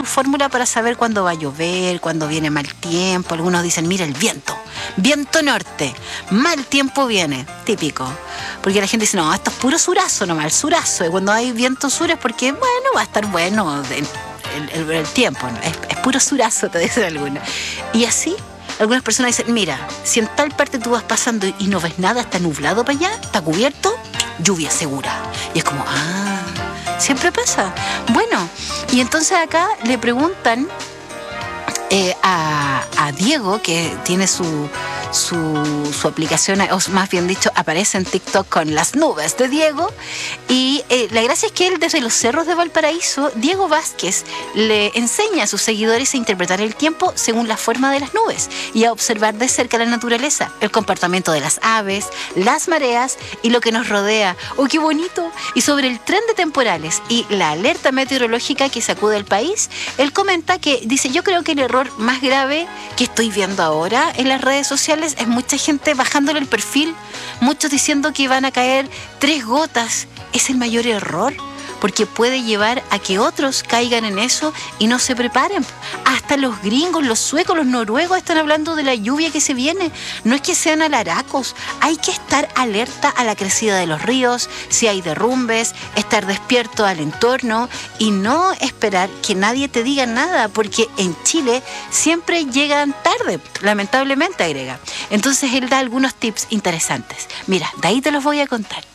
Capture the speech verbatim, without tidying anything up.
su fórmula para saber cuándo va a llover, cuándo viene mal tiempo. Algunos dicen, mira el viento, viento norte, mal tiempo viene, típico. Porque la gente dice, no, esto es puro surazo nomás, el surazo. Y cuando hay viento sur es porque, bueno, va a estar bueno el, el, el tiempo, ¿no? es, es puro surazo, te dicen algunos. Y así, algunas personas dicen, mira, si en tal parte tú vas pasando y no ves nada, está nublado para allá, está cubierto, lluvia segura. Y es como, ah, siempre pasa. Bueno, y entonces acá le preguntan eh, a, a Diego, que tiene su, su, su aplicación, o más bien dicho, aparece en TikTok con las nubes de Diego. Y eh, la gracia es que él, desde los cerros de Valparaíso, Diego Vázquez, le enseña a sus seguidores a interpretar el tiempo según la forma de las nubes y a observar de cerca la naturaleza, el comportamiento de las aves, las mareas y lo que nos rodea. ¡Oh, qué bonito! Y sobre el tren de temporales y la alerta meteorológica que sacude al país, él comenta que, dice, yo creo que el error más grave que estoy viendo ahora en las redes sociales es mucha gente bajándole el perfil, muchos diciendo que van a caer tres gotas. Es el mayor error, porque puede llevar a que otros caigan en eso y no se preparen. Hasta los gringos, los suecos, los noruegos están hablando de la lluvia que se viene. No es que sean alaracos, hay que estar alerta a la crecida de los ríos, si hay derrumbes, estar despierto al entorno y no esperar que nadie te diga nada, porque en Chile siempre llegan tarde, lamentablemente, agrega. Entonces él da algunos tips interesantes. Mira, de ahí te los voy a contar.